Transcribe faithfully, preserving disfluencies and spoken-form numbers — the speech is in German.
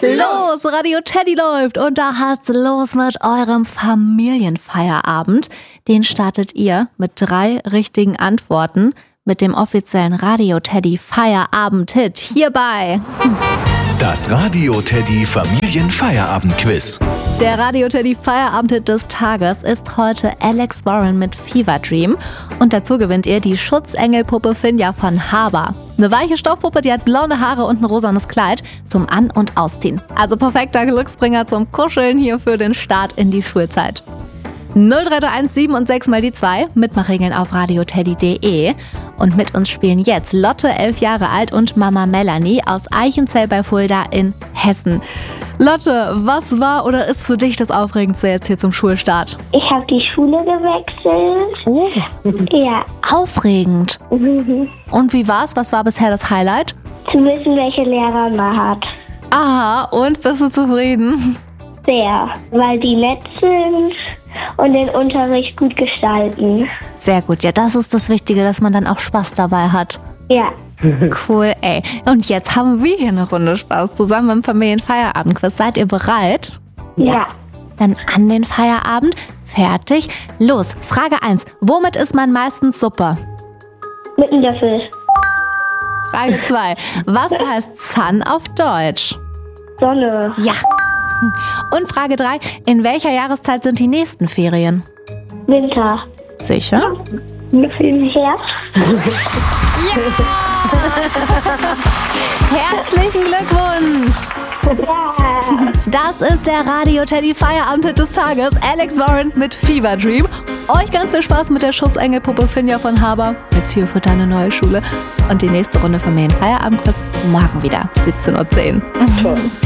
los? Radio Teddy läuft und da hat's los mit eurem Familienfeierabend. Den startet ihr mit drei richtigen Antworten mit dem offiziellen Radio Teddy Feierabend-Hit hierbei. Das Radio Teddy Familienfeierabend-Quiz. Der Radio Teddy Feierabend-Hit des Tages ist heute Alex Warren mit Fever Dream. Und dazu gewinnt ihr die Schutzengelpuppe Finja von Haber. Eine weiche Stoffpuppe, die hat blonde Haare und ein rosanes Kleid zum An- und Ausziehen. Also perfekter Glücksbringer zum Kuscheln hier für den Start in die Schulzeit. null drei drei eins sieben und sechs mal die zwei. Mitmachregeln auf radioteddy punkt de. Und mit uns spielen jetzt Lotte, elf Jahre alt, und Mama Melanie aus Eichenzell bei Fulda in Hessen. Lotte, was war oder ist für dich das Aufregendste jetzt hier zum Schulstart? Ich habe die Schule gewechselt. Oh, Ja. aufregend. Mhm. Und wie war's? Was war bisher das Highlight? Zu wissen, welche Lehrer man hat. Aha, und bist du zufrieden? Sehr. Weil die nett sind und den Unterricht gut gestalten. Sehr gut, ja, das ist das Wichtige, dass man dann auch Spaß dabei hat. Ja. Cool, ey. Und jetzt haben wir hier eine Runde Spaß zusammen im Familienfeierabend-Quiz. Seid ihr bereit? Ja. Dann an den Feierabend. Fertig. Los, Frage eins. Womit isst man meistens Suppe? Mit einem Löffel. Frage zwei. Was heißt Sun auf Deutsch? Sonne. Ja. Und Frage drei. In welcher Jahreszeit sind die nächsten Ferien? Winter. Sicher? Im Herbst. Herzlichen Glückwunsch! Ja. Das ist der Radio Teddy Feierabend des Tages. Alex Warren mit Fever Dream. Euch ganz viel Spaß mit der Schutzengelpuppe Finja von Haber. Jetzt hier für deine neue Schule. Und die nächste Runde Familienfeierabend-Quiz morgen wieder, siebzehn Uhr zehn. Toll.